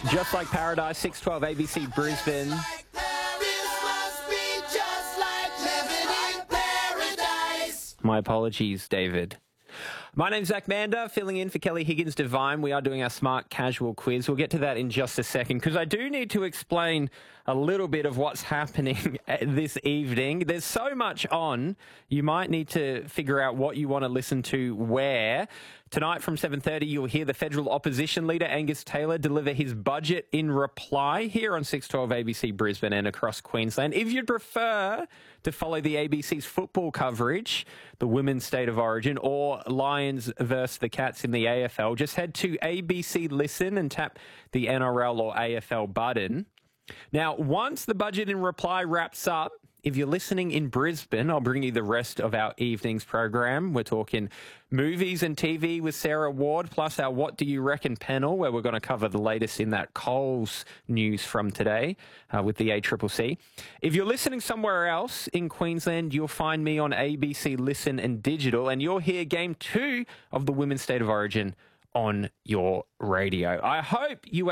Just Like Paradise, 612 ABC Brisbane. My apologies, David. My name's Zach Mander, filling in for Kelly Higgins-Devine. We are doing our smart casual quiz. We'll get to that in just a second because I do need to explain a little bit of what's happening this evening. There's so much on, you might need to figure out what you want to listen to where. Tonight from 7:30, you'll hear the federal opposition leader, Angus Taylor, deliver his budget in reply here on 612 ABC Brisbane and across Queensland. If you'd prefer to follow the ABC's football coverage, the Women's State of Origin, or Lions versus the Cats in the AFL, just head to ABC Listen and tap the NRL or AFL button. Now, once the budget in reply wraps up, if you're listening in Brisbane, I'll bring you the rest of our evening's program. We're talking movies and TV with Sarah Ward, plus our What Do You Reckon panel, where we're going to cover the latest in that Coles news from today with the ACCC. If you're listening somewhere else in Queensland, you'll find me on ABC Listen and Digital, and you'll hear Game 2 of the Women's State of Origin on your radio. I hope you were